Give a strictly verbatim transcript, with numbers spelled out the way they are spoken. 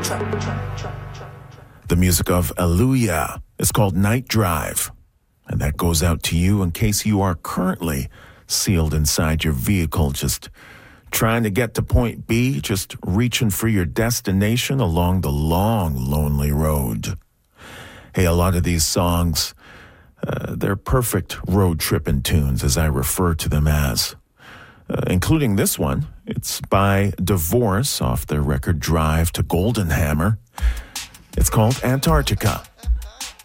The music of Aaliyah is called Night Drive, and that goes out to you in case you are currently sealed inside your vehicle, just trying to get to point B, just reaching for your destination along the long, lonely road. Hey, a lot of these songs, uh, they're perfect road tripping tunes, as I refer to them as, uh, including this one. It's by Divorce off their record Drive to Golden Hammer. It's called Antarctica.